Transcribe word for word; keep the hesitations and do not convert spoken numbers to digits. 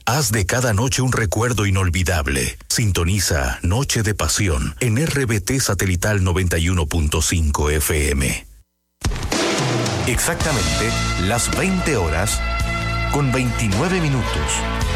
Haz de cada noche un recuerdo inolvidable. Sintoniza Noche de Pasión en R B T Satelital noventa y uno punto cinco F M. Exactamente las veinte horas con veintinueve minutos.